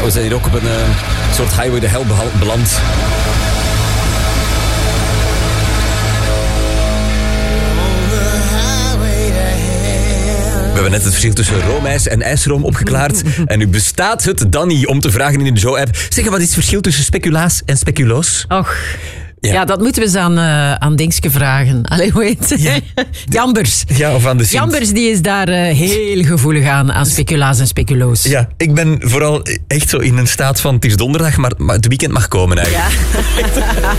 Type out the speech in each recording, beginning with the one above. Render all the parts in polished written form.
we zijn hier ook op een soort highway to hell beland. We hebben net het verschil tussen roomijs en ijsroom opgeklaard. En nu bestaat het dan niet om te vragen in de Joe-app. Zeg, wat is het verschil tussen speculaas en speculoos? Och... Ja, dat moeten we eens aan Dingske vragen. Allee, hoe heet het? Ja. Jambers. Ja, of aan de Sint. Jambers die is daar heel gevoelig aan speculaas en speculoos. Ja, ik ben vooral echt zo in een staat van het is donderdag, maar het weekend mag komen eigenlijk. Ja.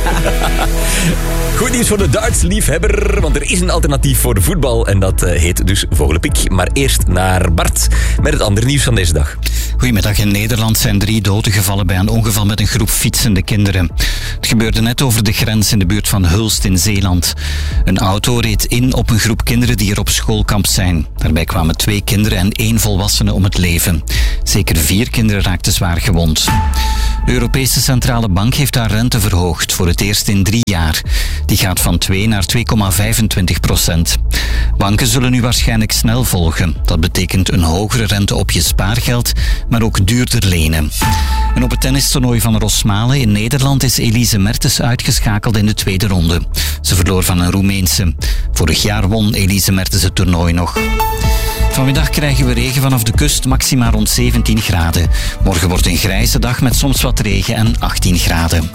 Goed nieuws voor de dartsliefhebber, want er is een alternatief voor de voetbal en dat heet dus Vogelenpik. Maar eerst naar Bart met het andere nieuws van deze dag. Goedemiddag. In Nederland zijn 3 doden gevallen bij een ongeval met een groep fietsende kinderen. Het gebeurde net over de grens in de buurt van Hulst in Zeeland. Een auto reed in op een groep kinderen die er op schoolkamp zijn. Daarbij kwamen 2 kinderen en 1 volwassene om het leven. Zeker 4 kinderen raakten zwaar gewond. De Europese Centrale Bank heeft haar rente verhoogd voor het eerst in 3 jaar. Die gaat van 2 naar 2,25%. Banken zullen nu waarschijnlijk snel volgen. Dat betekent een hogere rente op je spaargeld, maar ook duurder lenen. En op het tennistoernooi van Rosmalen in Nederland is Elise Mertens uitgeschakeld in de tweede ronde. Ze verloor van een Roemeense. Vorig jaar won Elise Mertens het toernooi nog. Vanmiddag krijgen we regen vanaf de kust, maxima rond 17 graden. Morgen wordt een grijze dag met soms wat regen en 18 graden.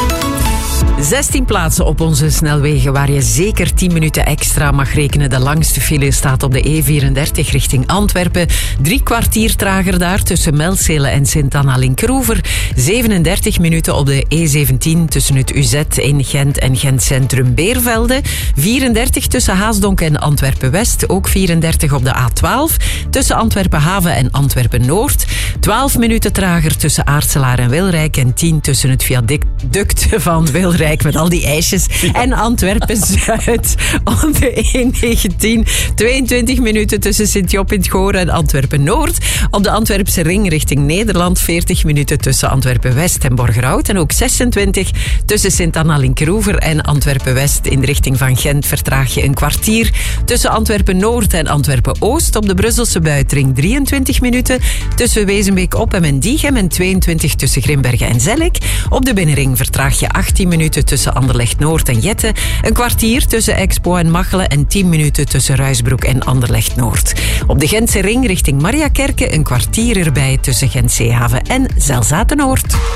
16 plaatsen op onze snelwegen waar je zeker 10 minuten extra mag rekenen. De langste file staat op de E34 richting Antwerpen. 3 kwartier trager daar tussen Melzele en Sint-Anna-Linkeroever. 37 minuten op de E17 tussen het UZ in Gent en Gent Centrum Beervelde. 34 tussen Haasdonk en Antwerpen-West. Ook 34 op de A12 tussen Antwerpen-Haven en Antwerpen-Noord. 12 minuten trager tussen Aartselaar en Wilrijk. En 10 tussen het viaduct van Wilrijk met al die ijsjes. Ja. En Antwerpen-Zuid op de E19. 22 minuten tussen Sint-Job in het Goor en Antwerpen-Noord. Op de Antwerpse ring richting Nederland 40 minuten tussen Antwerpen-West en Borgerhout. En ook 26 tussen Sint-Anna-Linkeroever en Antwerpen-West. In de richting van Gent vertraag je een kwartier. Tussen Antwerpen-Noord en Antwerpen-Oost op de Brusselse buitring 23 minuten. Tussen Wezenbeek op en Diegem en 22 tussen Grimbergen en Zellik. Op de binnenring vertraag je 18 minuten tussen Anderlecht Noord en Jette. Een kwartier tussen Expo en Machelen en 10 minuten tussen Ruisbroek en Anderlecht Noord. Op de Gentse ring richting Mariakerke een kwartier erbij tussen Gent Zeehaven en Zelzate Noord.